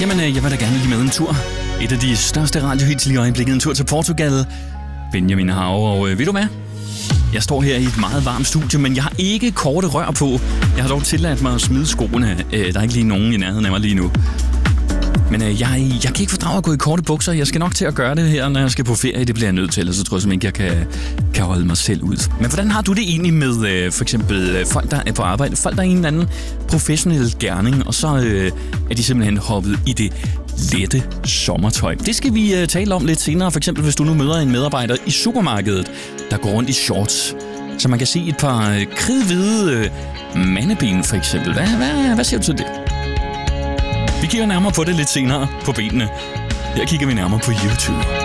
Jamen, jeg vil da gerne lige med en tur. Et af de største radiohits lige i øjeblikket. En tur til Portugal. Benjamin Hav, og ved du hvad? Jeg står her i et meget varmt studie, men jeg har ikke korte rør på. Jeg har dog tilladt mig at smide skoene. Der er ikke lige nogen i nærheden af mig lige nu. Men jeg kan ikke fordrage at gå i korte bukser. Jeg skal nok til at gøre det her, når jeg skal på ferie. Det bliver jeg nødt til, ellers så tror jeg simpelthen ikke, jeg kan holde mig selv ud. Men hvordan har du det egentlig med for eksempel folk, der er på arbejde? Folk, der er en eller anden professionel gerning, og så er de simpelthen hoppet i det lette sommertøj. Det skal vi tale om lidt senere. For eksempel, hvis du nu møder en medarbejder i supermarkedet, der går rundt i shorts. Så man kan se et par kridhvide mandeben, for eksempel. Hvad siger du til det? Vi kigger nærmere på det lidt senere på benene. Her kigger vi nærmere på YouTube.